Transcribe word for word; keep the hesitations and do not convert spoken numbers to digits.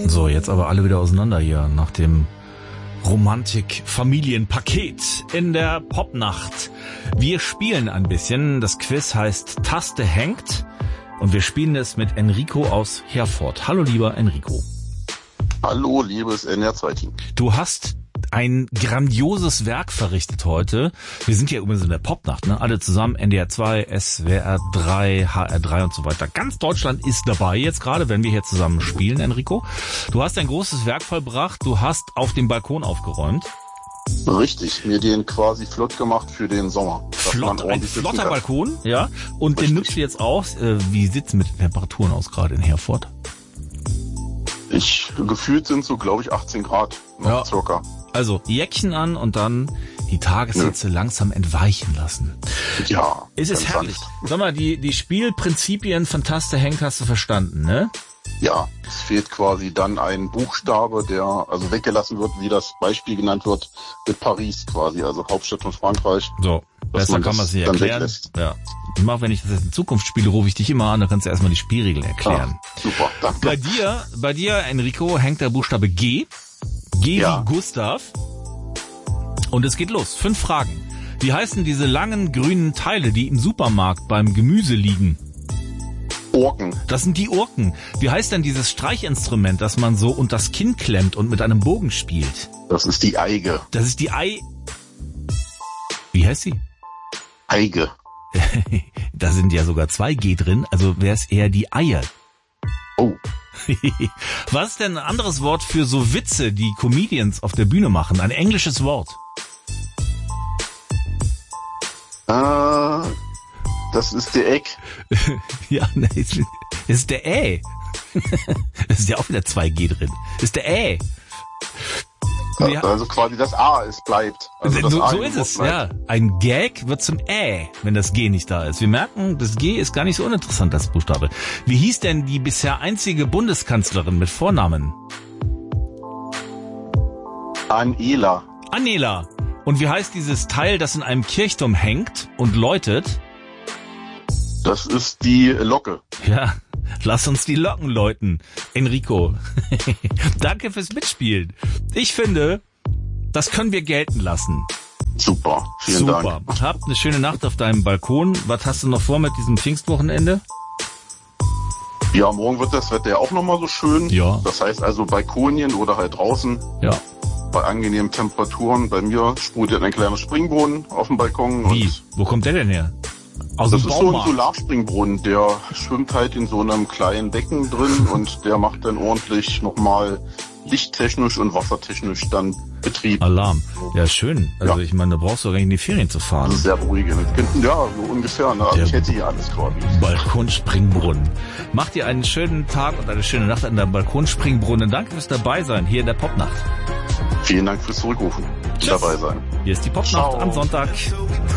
So, jetzt aber alle wieder auseinander hier nach dem Romantik-Familienpaket in der Popnacht. Wir spielen ein bisschen. Das Quiz heißt Taste hängt und wir spielen es mit Enrico aus Herford. Hallo, lieber Enrico. Hallo, liebes N R zwei Team. Du hast ein grandioses Werk verrichtet heute. Wir sind ja übrigens in der Popnacht, ne? Alle zusammen, N D R zwei, S W R drei, H R drei und so weiter. Ganz Deutschland ist dabei jetzt gerade, wenn wir hier zusammen spielen, Enrico. Du hast ein großes Werk vollbracht. Du hast auf dem Balkon aufgeräumt. Richtig, mir den quasi flott gemacht für den Sommer. Flott, ein flotter Balkon, ja. Und Richtig. Den nutzt du jetzt aus. Wie sieht's mit den Temperaturen aus gerade in Herford? Ich, gefühlt sind so, glaube ich, achtzehn Grad. Noch ja. Circa. Also Jäckchen an und dann die Tageshitze Nö. langsam entweichen lassen. Ja. Es ist herrlich. Sag mal, die, die Spielprinzipien von Taste hängt hast du verstanden, ne? Ja, es fehlt quasi dann ein Buchstabe, der also weggelassen wird, wie das Beispiel genannt wird, mit Paris quasi, also Hauptstadt von Frankreich. So, besser kann man es nicht erklären. Ja. Ich mach, wenn ich das jetzt in Zukunft spiele, rufe ich dich immer an, dann kannst du erstmal die Spielregeln erklären. Ah, super, danke. Bei dir, bei dir, Enrico, hängt der Buchstabe G. G ja. wie Gustav. Und es geht los. Fünf Fragen. Wie heißen diese langen grünen Teile, die im Supermarkt beim Gemüse liegen? Urken. Das sind die Urken. Wie heißt denn dieses Streichinstrument, das man so unter das Kinn klemmt und mit einem Bogen spielt? Das ist die Eige. Das ist die Ei... Wie heißt sie? Eige. Da sind ja sogar zwei G drin, also wäre es eher die Eier. Oh. Was ist denn ein anderes Wort für so Witze, die Comedians auf der Bühne machen? Ein englisches Wort. Äh, das ist der Eck. Ja, ne, es ist der Ä. Es ist ja auch wieder zwei G drin. Es ist der Ä. Ja, also quasi das A ist bleibt. Also das so A so ist es, bleibt. Ja. Ein Gag wird zum Ä, wenn das G nicht da ist. Wir merken, das G ist gar nicht so uninteressant als Buchstabe. Wie hieß denn die bisher einzige Bundeskanzlerin mit Vornamen? Anela. Anela. Und wie heißt dieses Teil, das in einem Kirchturm hängt und läutet? Das ist die Locke. Ja, lass uns die Locken läuten. Enrico, danke fürs Mitspielen. Ich finde, das können wir gelten lassen. Super, vielen Super. Dank. Super, habt eine schöne Nacht auf deinem Balkon. Was hast du noch vor mit diesem Pfingstwochenende? Ja, morgen wird das Wetter ja auch nochmal so schön. Ja. Das heißt also Balkonien oder halt draußen. Ja. Bei angenehmen Temperaturen. Bei mir sprudelt ein kleiner Springbrunnen auf dem Balkon. Wie? Und wo kommt der denn her? Aus das dem ist Baumarkt. so ein Solarspringbrunnen, der schwimmt halt in so einem kleinen Becken drin und der macht dann ordentlich nochmal lichttechnisch und wassertechnisch dann Betrieb. Alarm. Ja, schön. Also ja. ich meine, da brauchst du gar nicht in die Ferien zu fahren. Das ist sehr beruhigend. Ja, so ungefähr. Ne? Also ich hätte hier alles quasi. Balkonspringbrunnen. Mach dir einen schönen Tag und eine schöne Nacht an der Balkonspringbrunnen. Danke fürs Dabeisein hier in der Popnacht. Vielen Dank fürs Zurückrufen. Tschüss. Dabei sein. Hier ist die Popnacht Ciao. am Sonntag.